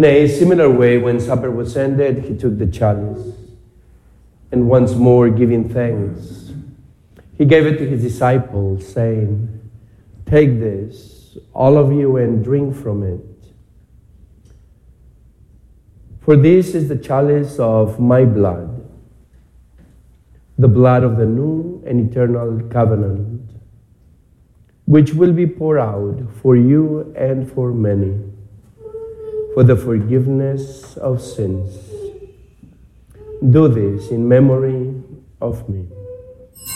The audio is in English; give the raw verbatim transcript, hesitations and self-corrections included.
In a similar way, when supper was ended, he took the chalice, and once more giving thanks, he gave it to his disciples, saying, "Take this, all of you, and drink from it. For this is the chalice of my blood, the blood of the new and eternal covenant, which will be poured out for you and for many, for the forgiveness of sins. Do this in memory of me."